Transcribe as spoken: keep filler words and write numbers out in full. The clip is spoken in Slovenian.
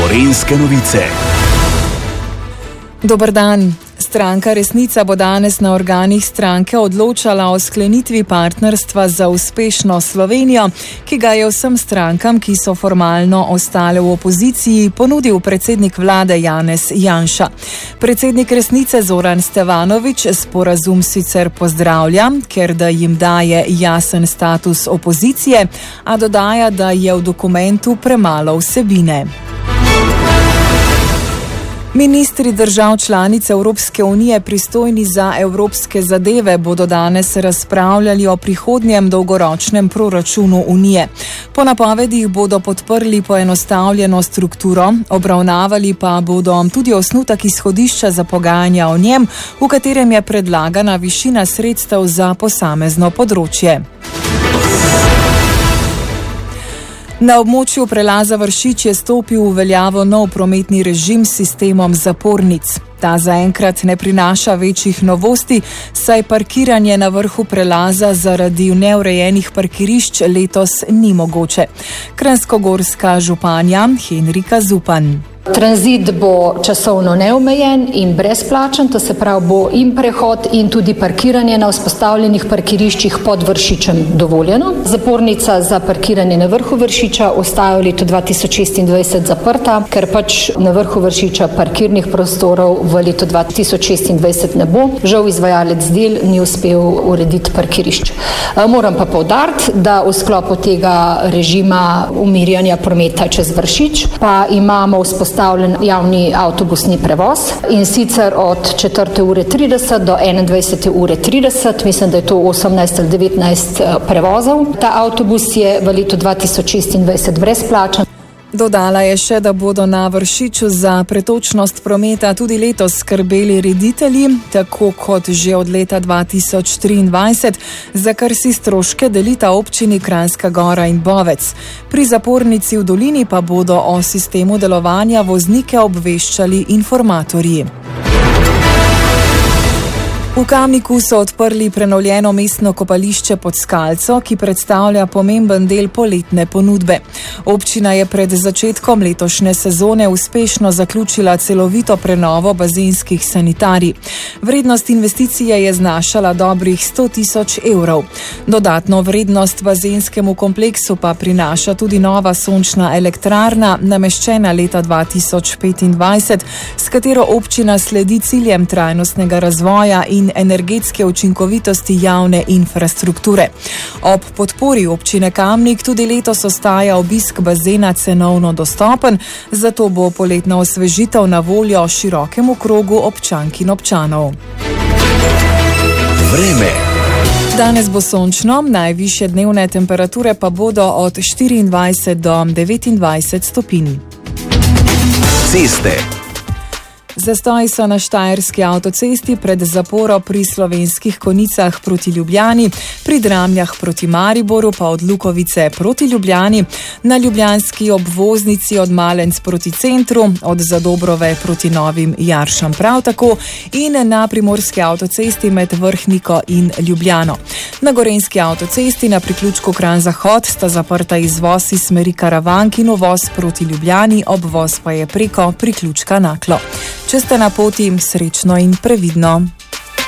Gorenjske novice. Dober dan. Stranka Resnica bo danes na organih stranke odločala o sklenitvi partnerstva za uspešno Slovenijo, ki ga je vsem strankam, ki so formalno ostale v opoziciji, ponudil predsednik vlade Janez Janša. Predsednik Resnice Zoran Stevanović sporazum sicer pozdravlja, ker da jim daje jasen status opozicije, a dodaja, da je v dokumentu premalo vsebine. Ministri držav članic Evropske unije pristojni za evropske zadeve bodo danes razpravljali o prihodnjem dolgoročnem proračunu Unije. Po napovedih bodo podprli poenostavljeno strukturo, obravnavali pa bodo tudi osnutek izhodišča za pogajanja o njem, v katerem je predlagana višina sredstev za posamezno področje. Na območju prelaza Vršič je stopil v veljavo nov prometni režim s sistemom zapornic. Ta zaenkrat ne prinaša večjih novosti, saj parkiranje na vrhu prelaza zaradi neurejenih parkirišč letos ni mogoče. Kranjskogorska županja Henrika Zupan. Tranzit bo časovno neomejen in brezplačen, to se pravi bo in prehod in tudi parkiranje na vzpostavljenih parkiriščih pod Vršičem dovoljeno. Zapornica za parkiranje na vrhu Vršiča ostaja v letu dva tisoč šestindvajset zaprta, ker pač na vrhu Vršiča parkirnih prostorov v letu dva tisoč šestindvajset ne bo. Žal izvajalec del ni uspel urediti parkirišč. Moram pa poudariti, da v sklopu tega režima umirjanja prometa čez Vršič pa imamo vzpostavljeno javni avtobusni prevoz in sicer od četrte ure trideset do enaindvajsete ure trideset, mislim, da je to osemnajst ali devetnajst prevozov. Ta avtobus je v letu dva tisoč šestindvajset brezplačen. Dodala je še, da bodo na Vršiču za pretočnost prometa tudi letos skrbeli reditelji, tako kot že od leta dva tisoč triindvajset, za kar si stroške delita občini Kranjska Gora in Bovec. Pri zapornici v Dolini pa bodo o sistemu delovanja voznike obveščali informatorji. V Kamniku so odprli prenovljeno mestno kopališče Pod Skalco, ki predstavlja pomemben del poletne ponudbe. Občina je pred začetkom letošnje sezone uspešno zaključila celovito prenovo bazenskih sanitarij. Vrednost investicije je znašala dobrih sto tisoč evrov. Dodatno vrednost bazenskemu kompleksu pa prinaša tudi nova sončna elektrarna, nameščena leta dva tisoč petindvajset, s katero občina sledi ciljem trajnostnega razvoja in energetske učinkovitosti javne infrastrukture. Ob podpori občine Kamnik tudi letos ostaja obisk bazena cenovno dostopen, zato bo poletna osvežitev na voljo širokemu krogu občank in občanov. Vreme. Danes bo sončno, najvišje dnevne temperature pa bodo od štiriindvajset do devetindvajset stopinj. Ceste. Zastoji so na Štajerski avtocesti pred zaporo pri Slovenskih Konjicah proti Ljubljani, pri Dramljah proti Mariboru pa od Lukovice proti Ljubljani, na ljubljanski obvoznici od Malenc proti centru, od Zadobrove proti Novim Jaršam prav tako in na Primorski avtocesti med Vrhniko in Ljubljano. Na Gorenjski avtocesti na priključku Kranj-Zahod sta zaprta izvoz iz smeri Karavank in uvoz proti Ljubljani, obvoz pa je preko priključka Naklo. Če ste na poti, srečno in previdno.